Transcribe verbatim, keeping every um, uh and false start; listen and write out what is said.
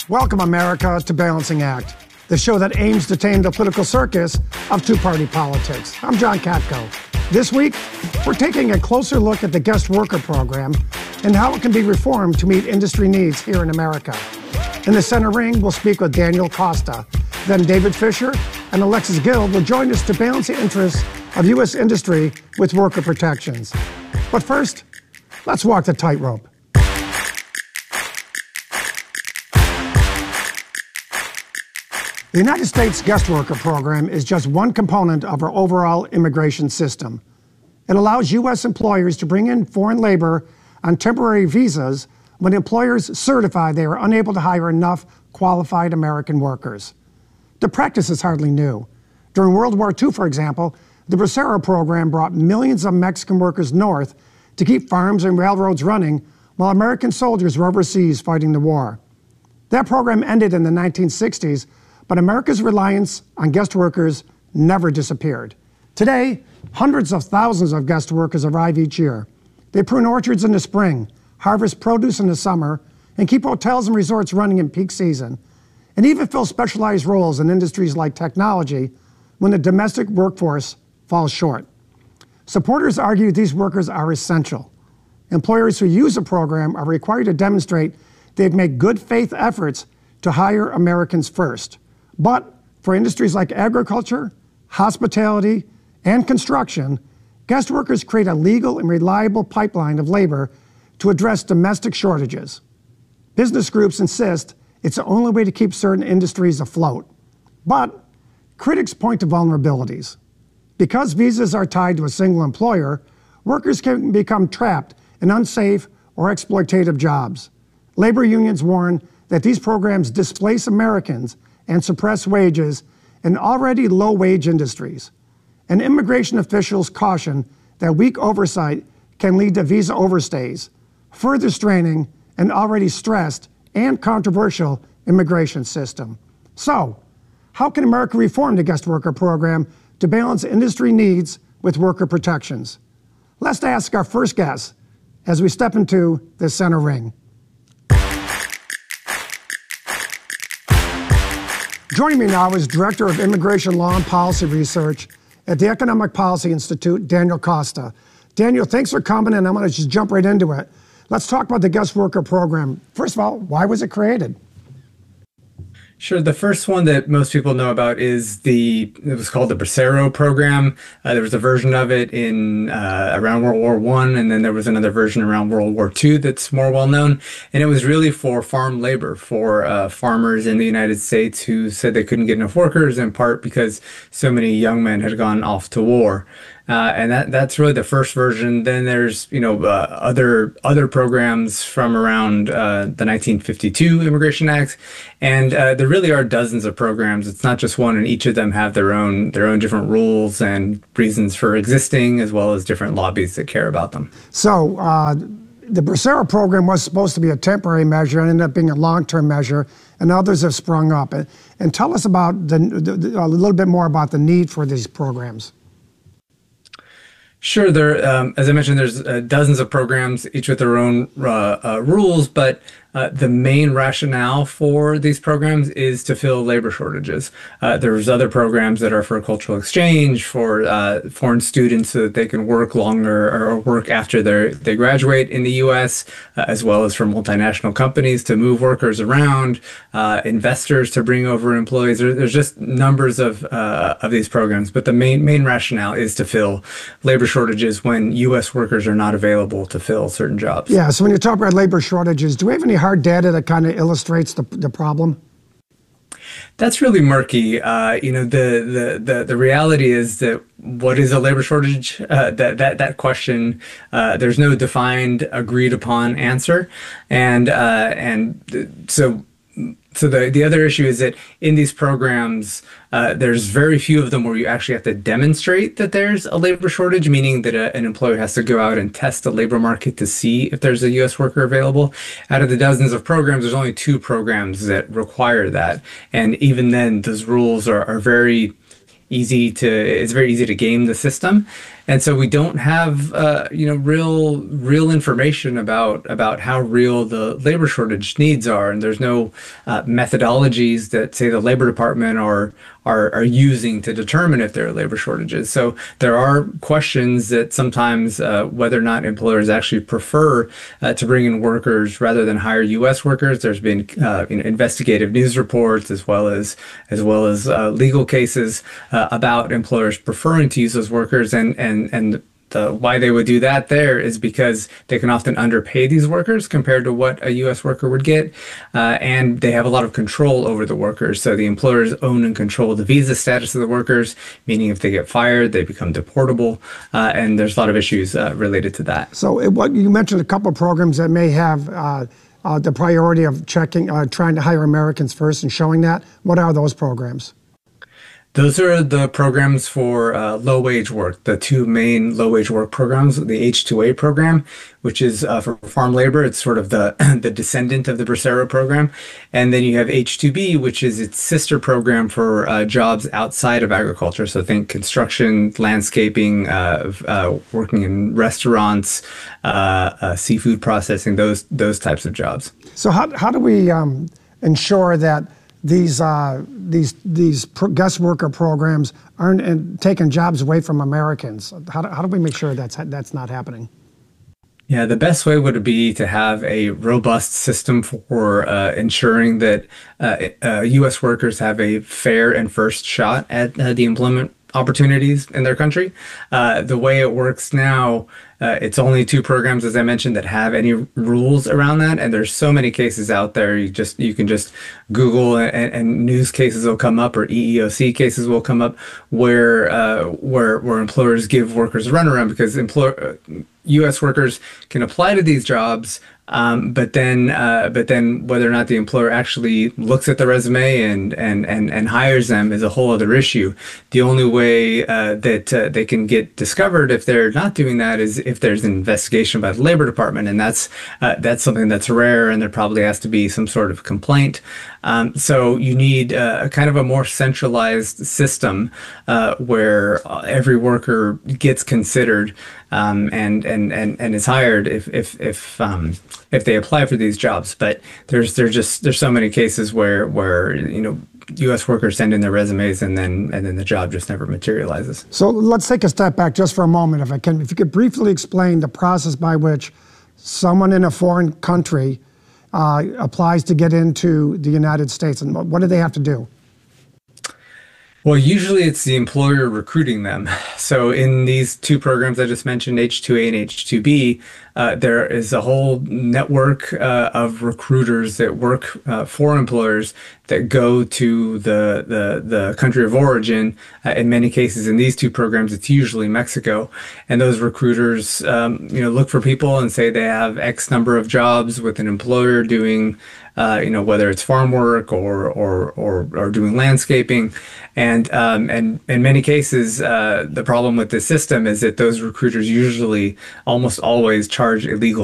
Welcome, America, to Balancing Act, the show that aims to tame the political circus of two-party politics. I'm John Katko. This week, we're taking a closer look at the guest worker program and how it can be reformed to meet industry needs here in America. In the center ring, we'll speak with Daniel Costa. Then David Fisher and Alexis Gill will join us to balance the interests of U S industry with worker protections. But first, let's walk the tightrope. The United States Guest Worker Program is just one component of our overall immigration system. It allows U S employers to bring in foreign labor on temporary visas when employers certify they are unable to hire enough qualified American workers. The practice is hardly new. During World War Two, for example, the Bracero program brought millions of Mexican workers north to keep farms and railroads running while American soldiers were overseas fighting the war. That program ended in the nineteen sixties, but America's reliance on guest workers never disappeared. Today, hundreds of thousands of guest workers arrive each year. They prune orchards in the spring, harvest produce in the summer, and keep hotels and resorts running in peak season, and even fill specialized roles in industries like technology when the domestic workforce falls short. Supporters argue these workers are essential. Employers who use the program are required to demonstrate they've made good faith efforts to hire Americans first. But for industries like agriculture, hospitality, and construction, guest workers create a legal and reliable pipeline of labor to address domestic shortages. Business groups insist it's the only way to keep certain industries afloat. But critics point to vulnerabilities. Because visas are tied to a single employer, workers can become trapped in unsafe or exploitative jobs. Labor unions warn that these programs displace Americans and suppress wages in already low-wage industries. And immigration officials caution that weak oversight can lead to visa overstays, further straining an already stressed and controversial immigration system. So, how can America reform the guest worker program to balance industry needs with worker protections? Let's ask our first guest as we step into the center ring. Joining me now is Director of Immigration Law and Policy Research at the Economic Policy Institute, Daniel Costa. Daniel, thanks for coming, and I'm going to just jump right into it. Let's talk about the guest worker program. First of all, why was it created? Sure. The first one that most people know about is the, it was called the Bracero program. Uh, there was a version of it in uh, around World War One, and then there was another version around World War Two that's more well known. And it was really for farm labor, for uh, farmers in the United States who said they couldn't get enough workers, in part because so many young men had gone off to war. Uh, and that that's really the first version. Then there's, you know, uh, other other programs from around uh, the nineteen fifty-two Immigration Act, and uh, there really are dozens of programs. It's not just one, and each of them have their own their own different rules and reasons for existing, as well as different lobbies that care about them. So uh, the Bracero program was supposed to be a temporary measure and ended up being a long-term measure, and others have sprung up. And, and tell us about the, the, a little bit more about the need for these programs. Sure. There, um, as I mentioned, there's uh, dozens of programs, each with their own uh, uh, rules, but uh, the main rationale for these programs is to fill labor shortages. Uh, there's other programs that are for cultural exchange, for uh, foreign students so that they can work longer or work after they they graduate in the U S, uh, as well as for multinational companies to move workers around, uh, investors to bring over employees. There, there's just numbers of uh, of these programs, but the main main rationale is to fill labor shortages when U S workers are not available to fill certain jobs. Yeah, so when you talk about labor shortages, do we have any hard data that kind of illustrates the, the problem? That's really murky. Uh, you know, the, the the the reality is that what is a labor shortage? Uh, that that that question, uh, there's no defined, agreed upon answer, and uh, and so. So the, the other issue is that in these programs, uh, there's very few of them where you actually have to demonstrate that there's a labor shortage, meaning that a, an employer has to go out and test the labor market to see if there's a U S worker available. Out of the dozens of programs, there's only two programs that require that. And even then, those rules are, are very easy to, it's very easy to game the system. And so we don't have uh, you know real real information about about how real the labor shortage needs are, and there's no uh, methodologies that say the labor department are are are using to determine if there are labor shortages. So there are questions that sometimes uh, whether or not employers actually prefer uh, to bring in workers rather than hire U S workers. There's been uh, you know, investigative news reports as well as as well as uh, legal cases uh, about employers preferring to use those workers, and and and the why they would do that there is because they can often underpay these workers compared to what a U S worker would get, uh, and they have a lot of control over the workers. So the employers own and control the visa status of the workers, meaning if they get fired, they become deportable, uh, and there's a lot of issues uh, related to that. So it, what you mentioned a couple of programs that may have uh, uh, the priority of checking, uh, trying to hire Americans first and showing that. What are those programs? Those are the programs for uh, low-wage work, the two main low-wage work programs, the H two A program, which is uh, for farm labor. It's sort of the, the descendant of the Bracero program. And then you have H two B, which is its sister program for uh, jobs outside of agriculture. So think construction, landscaping, uh, uh, working in restaurants, uh, uh, seafood processing, those, those types of jobs. So how, how do we um, ensure that these uh, these these pro guest worker programs aren't and taking jobs away from Americans? How do, how do we make sure that's that's not happening? Yeah, the best way would be to have a robust system for uh, ensuring that uh, uh, U S workers have a fair and first shot at uh, the employment opportunities in their country. Uh, the way it works now, uh, it's only two programs, as I mentioned, that have any rules around that. And there's so many cases out there. You just you can just Google and, and news cases will come up, or E E O C cases will come up, where uh, where where employers give workers a runaround because employer U S workers can apply to these jobs, um, but then uh, but then whether or not the employer actually looks at the resume and and and and hires them is a whole other issue. The only way uh, that uh, they can get discovered if they're not doing that is if there's an investigation by the Labor Department, and that's uh, that's something that's rare, and there probably has to be some sort of complaint. Um, so you need uh, a kind of a more centralized system uh, where every worker gets considered um, and and and and is hired if if if um, if they apply for these jobs. But there's there's just there's so many cases where where you know U S workers send in their resumes and then and then the job just never materializes. So let's take a step back just for a moment, if I can. If you could briefly explain the process by which someone in a foreign country uh, applies to get into the United States, and what, what do they have to do? Well, usually it's the employer recruiting them. So in these two programs I just mentioned, H two A and H two B, uh, there is a whole network uh, of recruiters that work uh, for employers that go to the the, the country of origin. Uh, in many cases, in these two programs, it's usually Mexico. And those recruiters, um, you know, look for people and say they have X number of jobs with an employer doing, uh, you know, whether it's farm work or or or, or doing landscaping. And um, and in many cases, uh, the problem with this system is that those recruiters usually almost always charge illegal